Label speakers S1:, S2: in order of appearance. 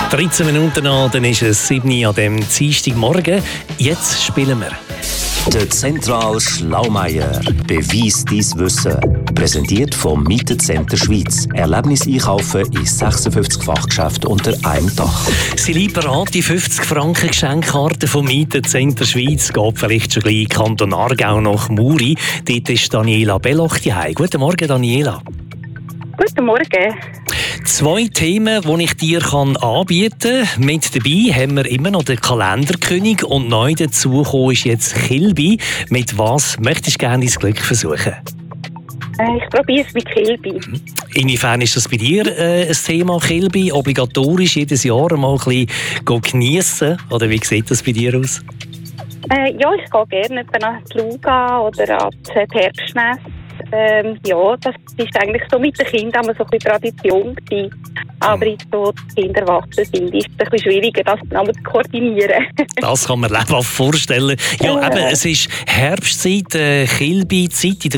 S1: 13 Minuten an, dann ist es 7 Uhr an dem Dienstagmorgen. Jetzt spielen wir.
S2: Der Zentral Schlaumeier. Beweis dein Wissen. Präsentiert vom Mietencenter Schweiz. Erlebnis einkaufen in 56 Fachgeschäften unter einem Dach.
S1: Sie liegt bereit, die 50 Franken Geschenkkarte vom Mietencenter Schweiz. Geht vielleicht schon gleich Kanton Aargau nach Muri. Dort ist Daniela Belloch daheim. Guten Morgen, Daniela.
S3: Guten Morgen.
S1: 2 Themen, die ich dir anbieten kann. Mit dabei haben wir immer noch den Kalenderkönig und neu dazugekommen ist jetzt Kilby. Mit was möchtest du gerne dein Glück versuchen?
S3: Ich probiere es mit Kilby.
S1: Inwiefern ist das bei dir ein Thema, Kilby? Obligatorisch jedes Jahr mal ein bisschen geniessen? Oder wie sieht das bei dir aus?
S3: Ja, ich gehe gerne an die Luga oder an die Herbstmesse. Ja, das ist eigentlich so mit den Kindern so ein bisschen Tradition gewesen. Aber jetzt, so die Kinder erwachsen sind, ist es ein bisschen schwieriger, das miteinander zu koordinieren.
S1: Das kann man lebhaft vorstellen. Ja, eben, es ist Herbstzeit, Kilby-Zeit in der